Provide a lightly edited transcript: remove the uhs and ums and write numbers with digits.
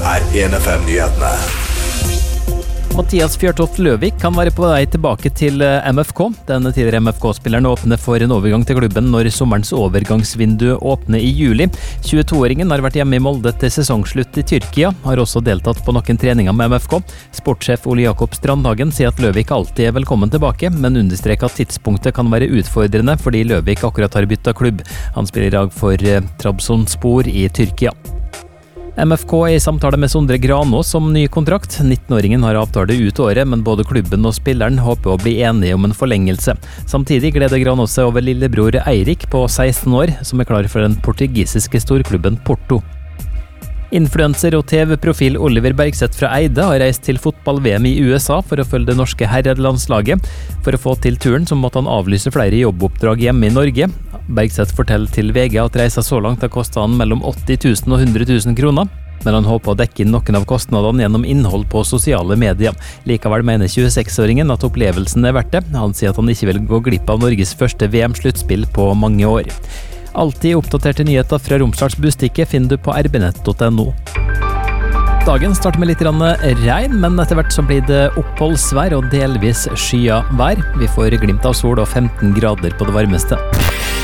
1FM-nyhetene. Mathias Fjørtoft Løvik kan være på vei tilbake til MFK. Den tidligere MFK-spilleren åpner for en overgang til klubben når sommerens overgangsvindu åpner i juli. 22-åringen har vært hjemme i Molde til sesongslutt i Tyrkia, har også deltatt på noen treninger med MFK. Sportssjef Ole Jakob Strandhagen sier at Løvik alltid er velkommen tilbake, men understreker at tidspunktet kan være utfordrende fordi Løvik akkurat har byttet klubb. Han spiller i dag for Trabzonspor i Tyrkia. MFK er i samtale med Sondre Granås om ny kontrakt. 19-åringen har avtale ut året, men både klubben og spilleren håper å bli enige om en forlengelse. Samtidig gleder Granås seg over lillebror Eirik på 16 år, som er klar for den portugisiske storklubben Porto. Influencer og TV-profil Oliver Bergseth fra Eide har reist til fotball-VM i USA for å følge det norske herrelandslaget. For å få til turen så måtte han avlyse flere jobboppdrag hjemme i Norge. Bergseth forteller til VG at reisa så langt har kostet han mellom 80 000 og 100 000 kroner, men han håper å dekke inn noen av kostnadene gjennom innhold på sosiale medier. Likevel mener 26-åringen at opplevelsen er verdt det. Han sier at han ikke vil gå glipp av Norges første VM-sluttspill på mange år. Alltid oppdaterte nyheter fra Romsdals Bustikke finner du på rbnett.no. Dagen starter med litt regn, men etter hvert så blir det oppholdsvær og delvis skya vær. Vi får glimt av sol og 15 grader på det varmeste.